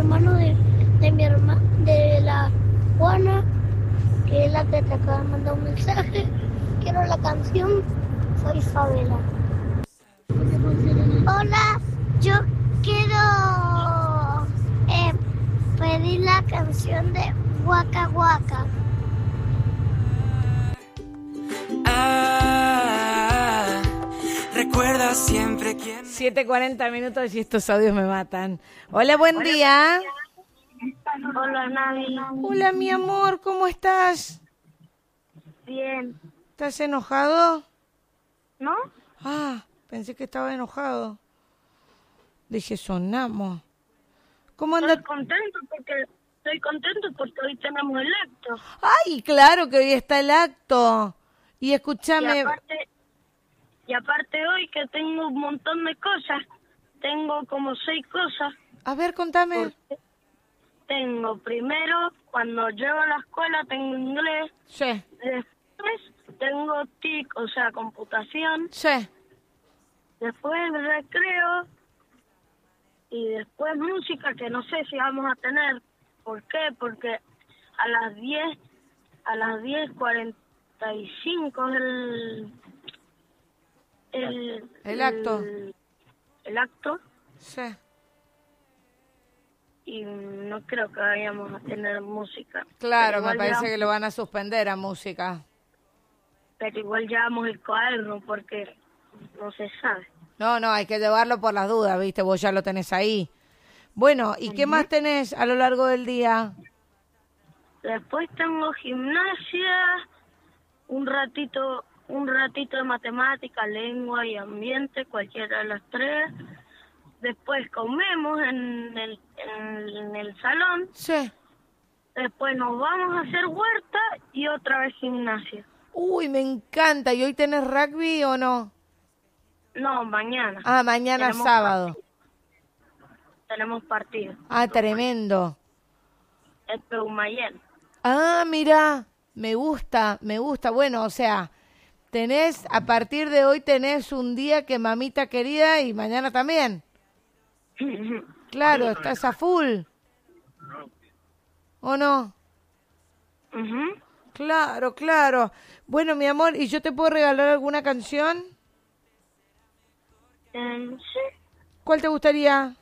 hermano de mi hermana, de la Juana, que es la que te acaba de mandar un mensaje. Quiero la canción Soy Isabela. Hola, yo quiero pedir la canción de Waka Waka. Recuerda siempre quién... 7:40 minutos y estos audios me matan. Hola, buen día. Hola, Navi. Hola, mi amor, ¿cómo estás? Bien. ¿Estás enojado? ¿No? Ah, pensé que estaba enojado. Dije, sonamos. ¿Cómo anda? Estoy contento porque hoy tenemos el acto. Ay, claro que hoy está el acto. Y escúchame... Y aparte hoy que tengo un montón de cosas. Tengo como 6 cosas. A ver, contame. Tengo primero, cuando llego a la escuela, tengo inglés. Sí. Después tengo TIC, o sea, computación. Sí. Después recreo. Y después música, que no sé si vamos a tener. ¿Por qué? Porque a las 10:45 es El acto. El acto. Sí. Y no creo que vayamos a tener música. Claro, me parece que lo van a suspender a música. Pero igual llevamos el cuaderno porque no se sabe. No, hay que llevarlo por las dudas, ¿viste? Vos ya lo tenés ahí. Bueno, ¿y qué más tenés a lo largo del día? Después tengo gimnasia, un ratito de matemática, lengua y ambiente, cualquiera de las 3. Después comemos en el salón. Sí. Después nos vamos a hacer huerta y otra vez gimnasia. Uy, me encanta. ¿Y hoy tenés rugby o no? No, mañana. Ah, mañana Tenemos sábado. Tenemos partido. Ah, tremendo. El Peumayén. Ah, mira, me gusta. Bueno, o sea, a partir de hoy tenés un día que mamita querida y mañana también. Claro, estás a full. ¿O no? Claro. Bueno, mi amor, ¿y yo te puedo regalar alguna canción? Sí. ¿Cuál te gustaría?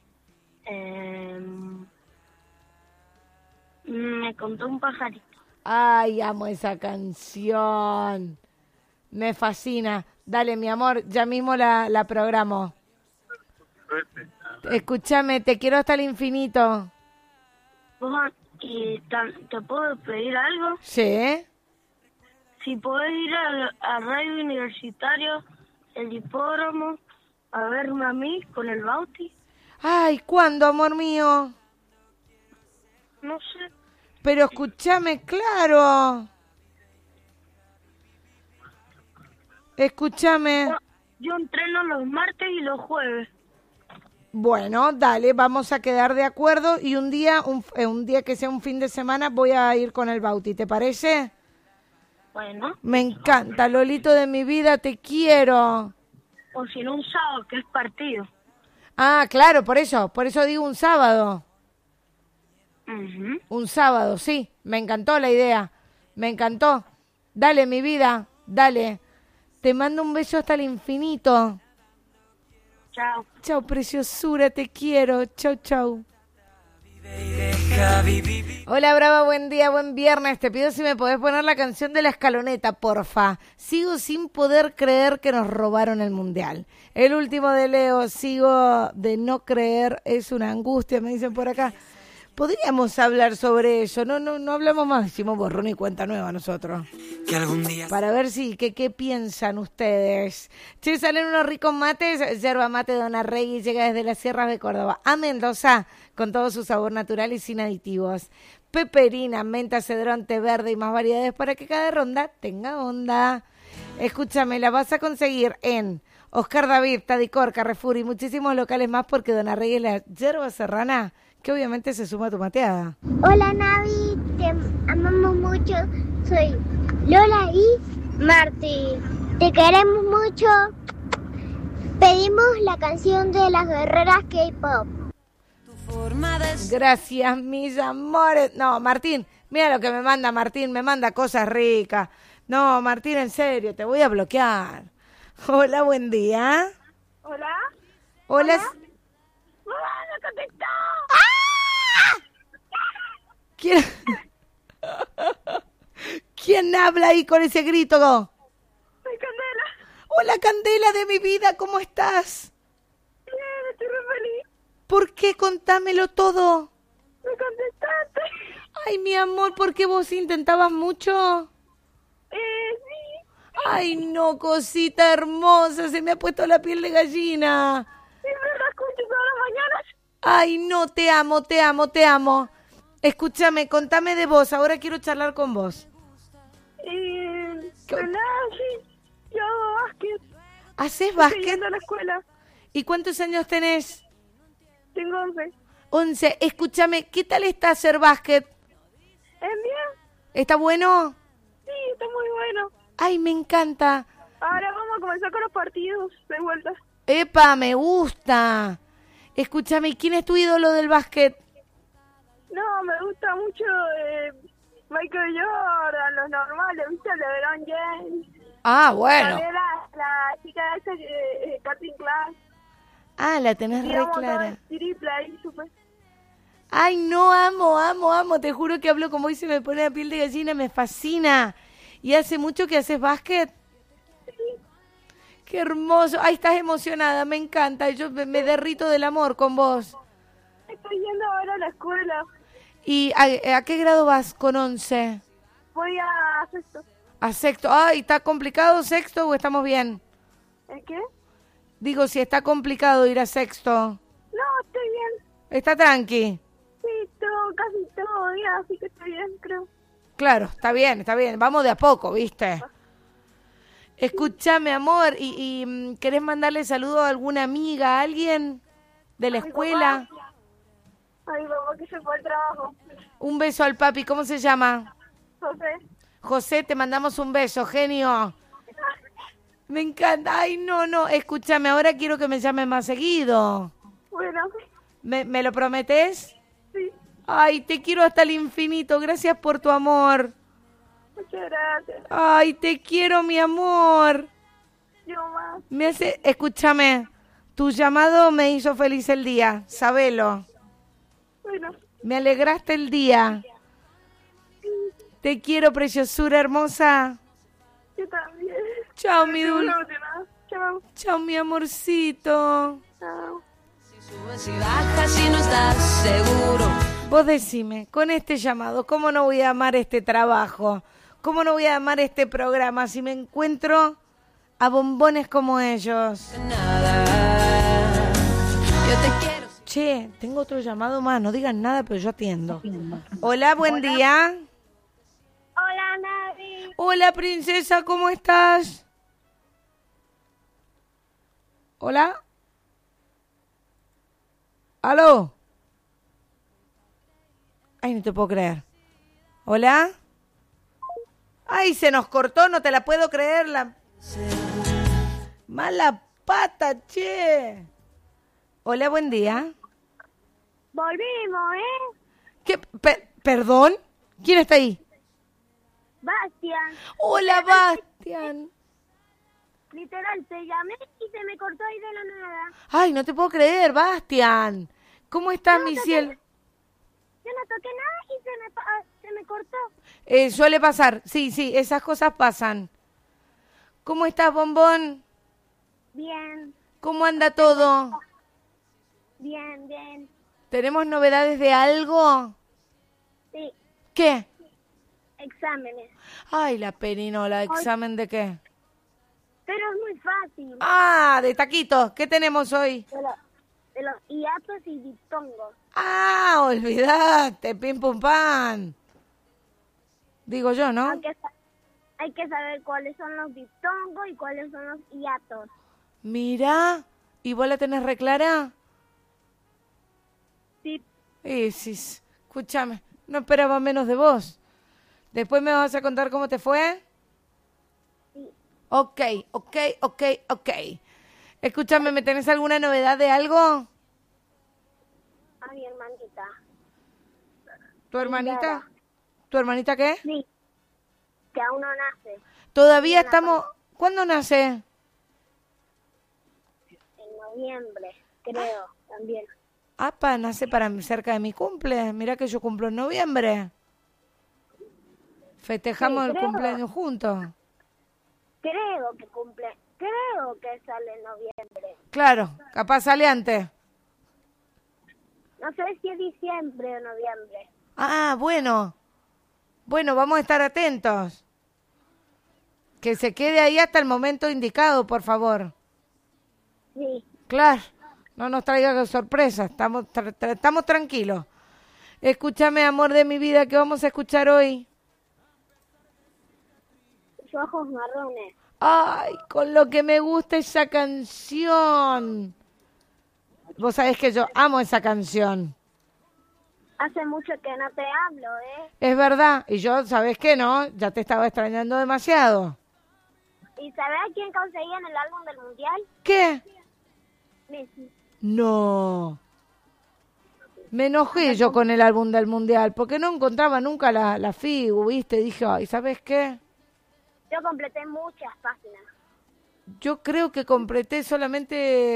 Me contó un pajarito. Ay, amo esa canción. Me fascina. Dale, mi amor, ya mismo la programo. Escúchame, te quiero hasta el infinito. ¿Y te puedo pedir algo? Sí. Si podés ir a Radio Universitario, el hipódromo, a verme a mí con el Bauti. Ay, ¿cuándo, amor mío? No sé. Pero escúchame, claro. Escúchame. Yo entreno los martes y los jueves. Bueno, dale, vamos a quedar de acuerdo y un día que sea un fin de semana voy a ir con el Bauti, ¿te parece? Bueno. Me encanta, Lolito de mi vida, te quiero. O si no, un sábado, que es partido. Ah, claro, por eso digo un sábado. Uh-huh. Un sábado, sí, me encantó la idea, me encantó. Dale, mi vida, dale. Te mando un beso hasta el infinito. Chao. Chao, preciosura, te quiero. Chau. Hola, Brava, buen día, buen viernes. Te pido si me podés poner la canción de La Escaloneta, porfa. Sigo sin poder creer que nos robaron el Mundial. El último de Leo, sigo de no creer, es una angustia, me dicen por acá. Podríamos hablar sobre eso, no hablamos más, hicimos borrón y cuenta nueva nosotros. Que algún día... Para ver qué piensan ustedes. Che, salen unos ricos mates, yerba mate Dona Regui llega desde las sierras de Córdoba a Mendoza, con todo su sabor natural y sin aditivos. Peperina, menta, cedrón, té verde y más variedades para que cada ronda tenga onda. Escúchame, la vas a conseguir en Oscar David, Tadicor, Carrefour y muchísimos locales más porque Dona Regui es la yerba serrana que obviamente se suma a tu mateada. Hola Navi, te amamos mucho. Soy Lola y Marti. Te queremos mucho. Pedimos la canción de las guerreras K-pop. Gracias, mis amores. No, Martín, mira lo que me manda Martín, me manda cosas ricas. No, Martín, en serio, te voy a bloquear. Hola, buen día. Hola. Hola. ¡Mamá, no contestó! ¿Quién... ¿Quién habla ahí con ese grito? Soy Candela. Hola, Candela de mi vida, ¿cómo estás? Bien, estoy re feliz. ¿Por qué? Contámelo todo. Me contestaste. Ay, mi amor, ¿por qué vos intentabas mucho? Sí. Ay, no, cosita hermosa, se me ha puesto la piel de gallina. Siempre la escucho todas las mañanas. Ay, no, te amo, te amo, te amo. Escúchame, contame de vos, ahora quiero charlar con vos. Pues nada, sí. Yo hago básquet. ¿Haces Estoy básquet? yendo a la escuela. ¿Y cuántos años tenés? Tengo 11. 11. Escúchame, ¿qué tal está hacer básquet? ¿Es bien? ¿Está bueno? Sí, está muy bueno. Ay, me encanta. Ahora vamos a comenzar con los partidos de vuelta. Epa, me gusta. Escúchame, ¿y quién es tu ídolo del básquet? No, me gusta mucho Michael Jordan, los normales, ¿viste? LeBron James. Ah, bueno. También la chica esa, Kathleen Clark. Ah, la tenés re clara. Triple ahí, súper. Ay, no, amo, amo, amo. Te juro que hablo como hoy, se me pone la piel de gallina, me fascina. ¿Y hace mucho que haces básquet? Sí. Qué hermoso. Ay, estás emocionada, me encanta. Yo me derrito del amor con vos. Estoy yendo ahora a la escuela. ¿Y a qué grado vas con 11? Voy a sexto. A sexto. Ay, ¿está complicado sexto o estamos bien? ¿El qué? Digo, si está complicado ir a sexto. No, estoy bien. ¿Está tranqui? Sí, casi todo bien, así que estoy bien, creo. Claro, está bien, está bien. Vamos de a poco, ¿viste? Escúchame, amor, ¿y querés mandarle saludo a alguna amiga, a alguien de la ¿A mi escuela? papá? A mi papá que se fue al trabajo. Un beso al papi, ¿cómo se llama? José. José, te mandamos un beso, genio. Me encanta. Ay, no, escúchame, ahora quiero que me llames más seguido. Bueno, ¿Me lo prometés? sí, Ay, te quiero hasta el infinito, gracias por tu amor. muchas gracias. Ay, te quiero, mi amor. Yo más. Escúchame, tu llamado me hizo feliz el día, sabelo. Bueno, Me alegraste el día. Te quiero, preciosura hermosa. yo también. Chao, mi Estoy muy dulce. emocionada. Chao. Chao, mi amorcito. Chao. Subes y bajas y no estás seguro. Vos decime, con este llamado, ¿cómo no voy a amar este trabajo? ¿Cómo no voy a amar este programa si me encuentro a bombones como ellos? Nada. Yo te quiero. Che, tengo otro llamado más, no digan nada, pero yo atiendo. Hola, buen día. Hola, Navi. Hola, princesa, ¿cómo estás? Hola. ¿Aló? Ay, no te puedo creer. ¿Hola? Ay, se nos cortó, no te la puedo creer. Mala pata, che. Hola, buen día. Volvimos, ¿eh? ¿Qué? ¿Perdón? ¿Quién está ahí? Bastian. Hola, Bastian. Literal, te llamé y se me cortó ahí de la nada. Ay, no te puedo creer, Bastian. ¿Cómo estás, No, mi toqué- cielo? Yo no toqué nada y se me cortó. Suele pasar, sí, esas cosas pasan. ¿Cómo estás, bombón? Bien, ¿Cómo anda todo? bien, bien. ¿Tenemos novedades de algo? Sí, ¿Qué? exámenes. Ay, la perinola, ¿examen de qué? Pero es muy fácil. Ah, de taquitos. ¿Qué tenemos hoy? De los hiatos y diptongos. Ah, olvidate, pim pum pan. Digo yo, ¿no? Hay que saber cuáles son los diptongos y cuáles son los hiatos. Mira, ¿y vos la tenés reclara? Sí, Sí, escúchame, no esperaba menos de vos. ¿Después me vas a contar cómo te fue? sí. Ok. Escúchame, ¿me tenés alguna novedad de algo? a mi hermanita. ¿Tu hermanita? Clara. ¿Tu hermanita qué? Sí, que aún no nace. Todavía Bien, estamos... ¿Cuándo nace? En noviembre, creo, también. Apa, nace para cerca de mi cumple. Mirá que yo cumplo en noviembre. Festejamos Sí, el creo. cumpleaños juntos. Creo que sale en noviembre. Claro, capaz sale antes. No sé si es diciembre o noviembre. Ah, bueno. Bueno, vamos a estar atentos. Que se quede ahí hasta el momento indicado, por favor. Sí. Claro, no nos traiga sorpresa, estamos tranquilos. Escúchame, amor de mi vida, ¿qué vamos a escuchar hoy? Sus ojos marrones. Ay, con lo que me gusta esa canción. Vos sabés que yo amo esa canción. Hace mucho que no te hablo, ¿eh? Es verdad, y yo, ¿sabés qué no? Ya te estaba extrañando demasiado. ¿Y sabés a quién conseguí en el álbum del mundial? ¿Qué? Messi. No. Me enojé yo con el álbum del Mundial, porque no encontraba nunca la figu, ¿viste? Dije, ay, ¿sabes qué? Yo completé muchas páginas. Yo creo que completé solamente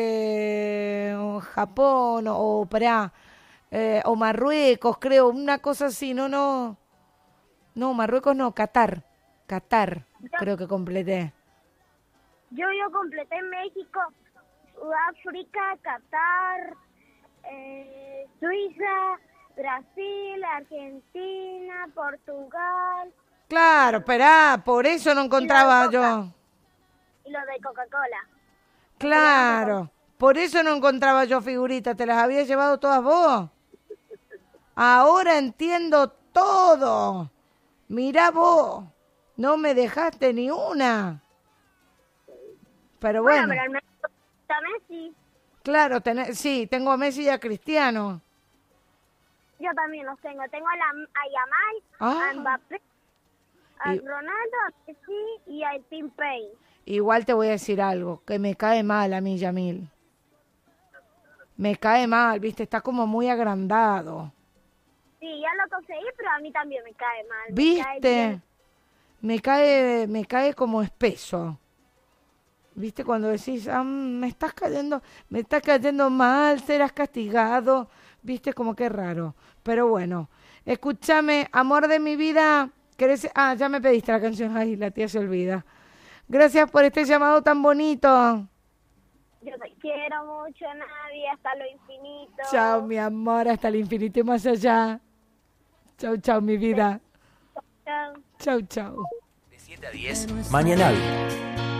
Japón o o Marruecos, creo, una cosa así, no, Marruecos no, Qatar, creo que completé. Yo completé México, Sudáfrica, Qatar, Suiza, Brasil, Argentina, Portugal. Claro, esperá, por eso no encontraba yo. Y lo de Coca-Cola. Claro, por eso no encontraba yo figuritas, ¿te las habías llevado todas vos? Ahora entiendo todo. Mirá vos, no me dejaste ni una. Pero bueno. Pero al menos está Messi. Claro, sí, tengo a Messi y a Cristiano. Yo también los tengo. Tengo a Yamal, Ah. a Mbappé, a Y- Ronaldo, a Messi y a Tim Payne. Igual te voy a decir algo, que me cae mal a mí, Yamil. Me cae mal, viste, está como muy agrandado. Sí, ya lo conseguí, pero a mí también me cae mal. Me cae ¿Viste? bien. Me cae como espeso. ¿Viste? Cuando decís, me estás cayendo mal, serás castigado. ¿Viste? Como que raro. Pero bueno, escúchame, amor de mi vida. ¿Querés? Ah, ya me pediste la canción. Ay, la tía se olvida. Gracias por este llamado tan bonito. Yo te quiero mucho, Nadia, hasta lo infinito. Chao, mi amor, hasta el infinito y más allá. Chau, chau, mi vida. Chao. Chau, chau. De 7 a 10, Mañanal.